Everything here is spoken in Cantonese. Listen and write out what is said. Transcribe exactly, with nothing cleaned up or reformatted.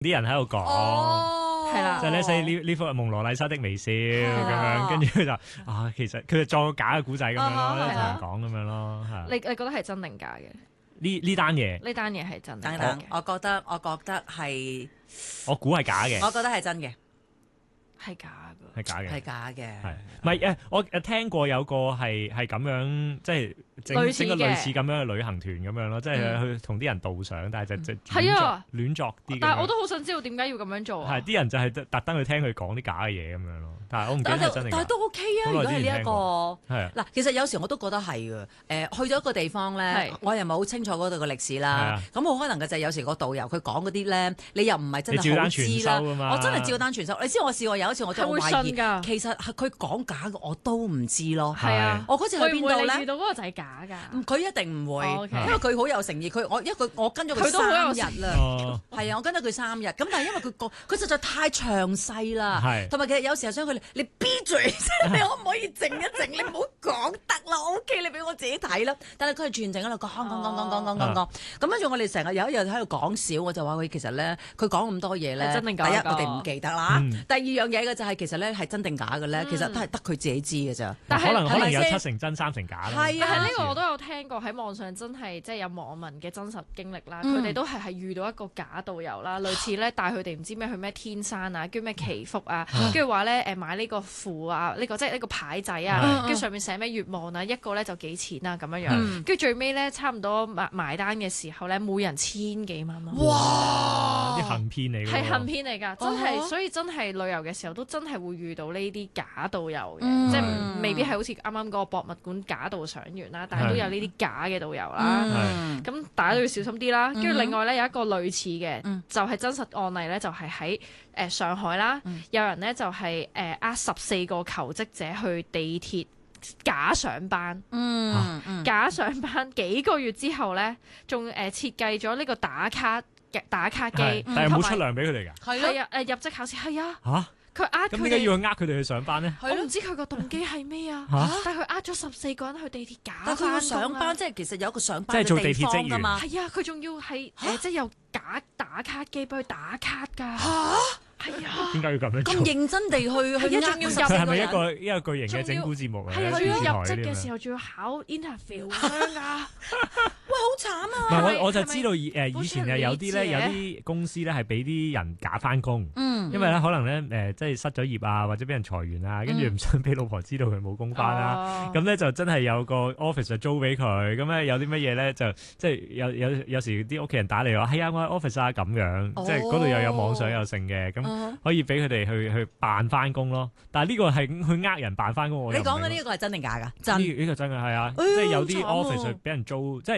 啲人喺度講。 係啦， 就係咧，所以呢呢幅係蒙羅麗莎的微笑咁樣，跟住佢就啊，其實佢就作個假嘅古仔咁樣咯，同人講咁樣咯，係。 你你覺得係真定假嘅？ 呢呢單嘢， 呢單嘢係真定假等等，我覺得我覺得係， 我估係假嘅， 我覺得係真嘅， 係假嘅， 係假嘅， 係假嘅， 係。唔係誒？我誒聽過有個係係咁樣，即係整類似嘅整個類似咁樣嘅旅行團咁樣咯，即係去同啲人導賞，但係就就係啊亂作啲。 但係我都好想知道點解要咁樣做啊？ 係啲人就係特特登去聽佢講啲假嘅嘢咁樣咯。但係我唔記得係真定假。 但係都 OK 啊！如果係呢一個係啊， 嗱，其實有時我都覺得係嘅。誒，去咗一個地方咧，我又唔係好清楚嗰度嘅歷史啦。咁好可能嘅就係有時個導遊佢講嗰啲咧，你又唔係真係好知啦。我真係照單全收。你知我試過有一次我就懷疑，其實係佢講假嘅我都唔知咯。 係啊， 我嗰次去邊度咧？ 遇到嗰個就係假㗎。 佢一定唔會，因為佢好有誠意。佢我因為佢我跟咗佢三日啦，係啊，我跟咗佢三日。咁但係因為佢講佢實在太詳細啦，同埋其實有時候想佢你閉嘴，你可唔可以靜一靜？你唔好講得啦，OK，你俾我自己睇啦。但係佢係全程喺度講講講講講講講講。咁跟住我哋成日有一日喺度講笑，我就話佢其實咧，佢講咁多嘢咧， 真定假？ 第一我哋唔記得啦，第二樣嘢嘅就係其實咧係真定假嘅咧，其實都係得佢自己知嘅咋。 但係可能可能有七成真三成假啦。 係啊，呢個我都有聽過喺網上真係即係有網民嘅真實經歷啦。佢哋都係係遇到一個假導遊啦，類似咧帶佢哋唔知咩去咩天山啊，跟住咩祈福啊，跟住話咧誒買呢個符啊，呢個即係呢個牌仔啊，跟住上面寫咩願望啊，一個咧就幾錢啊咁樣樣，跟住最尾咧差唔多埋埋單嘅時候咧，每人千幾蚊咯。 哇！ 啲行騙嚟㗎， 係行騙嚟㗎，真係，所以真係旅遊嘅時候都真係會遇到呢啲假導遊嘅，即係未必係好似啱啱嗰個博物館假導賞員啦，但係都有呢啲假嘅導遊啦。咁大家都要小心啲啦。跟住另外咧有一個類似嘅，就係真實案例咧，就係喺誒上海啦，有人咧就係誒呃十四個求職者去地鐵假上班，假上班幾個月之後咧，仲誒設計咗呢個打卡嘅打卡機， 但係冇出糧俾佢哋㗎。 係啊，誒入職考試係啊。 嚇！ 佢呃佢哋， 咁點解要呃佢哋去上班咧？ 我唔知佢個動機係咩啊！但係佢呃咗十四個人去地鐵假但係佢要上班，即係其實有一個上班嘅地方㗎嘛。 係啊，佢仲要係誒，即係有假打卡機幫佢打卡㗎。係啊， 點解要咁樣做？ 咁認真地去去呃仲要入係咪一個一個巨型嘅整蠱節目啊？ 係啊，仲要入職嘅時候仲要考 interview 咁樣㗎。 哇，好慘啊！ 唔係我我就知道誒以前係有啲咧有啲公司咧係俾啲人假翻工，因為咧可能咧誒即係失咗業啊，或者俾人裁員啊，跟住唔想俾老婆知道佢冇工翻啦，咁咧就真係有個 office 就租俾佢，咁咧有啲乜嘢咧就即係有有有時啲屋企人打嚟話係啊，我喺 office 啊咁樣，即係嗰度又有網上又剩嘅咁。可以俾佢哋去去扮翻工咯，但係呢個係去呃人扮翻工。 你講嘅呢個係真定假㗎？真呢呢個真嘅係啊，即係有啲 office 俾人租，即係